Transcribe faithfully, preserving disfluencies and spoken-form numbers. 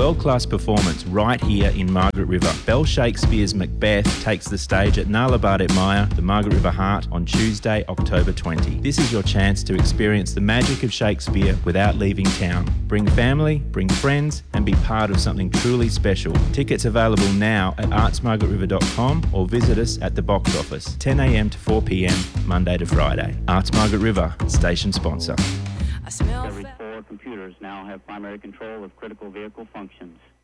world-class performance right here in Margaret River. Bell Shakespeare's Macbeth takes the stage at Nalabadet Maya, the Margaret River Heart, on Tuesday, October twentieth. This is your chance to experience the magic of Shakespeare without leaving town. Bring family, bring friends, and be part of something truly special. Tickets available now at arts margaret river dot com or visit us at the box office, ten a m to four p m, Monday to Friday. Arts Margaret River, station sponsor. Every four computers now have primary control of critical vehicle functions.